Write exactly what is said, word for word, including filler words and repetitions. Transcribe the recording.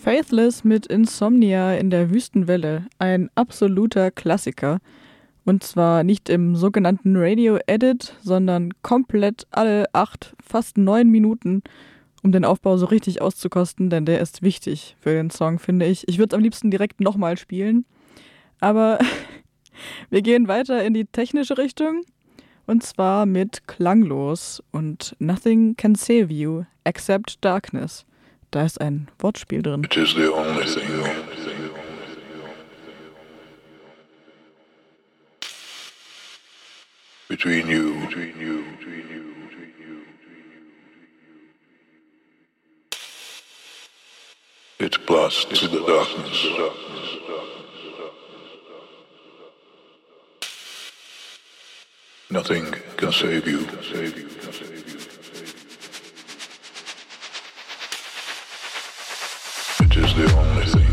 Faithless mit Insomnia in der Wüstenwelle, ein absoluter Klassiker. Und zwar nicht im sogenannten Radio-Edit, sondern komplett alle acht, fast neun Minuten, um den Aufbau so richtig auszukosten, denn der ist wichtig für den Song, finde ich. Ich würde es am liebsten direkt nochmal spielen, aber wir gehen weiter in die technische Richtung, und zwar mit Klanglos und Nothing Can Save You Except Darkness. Da ist ein Wortspiel drin. It is the only thing between you, between you, between you, between you, between you. It's blast to the darkness. Nothing can save you. Save you. Save you. It is the only thing.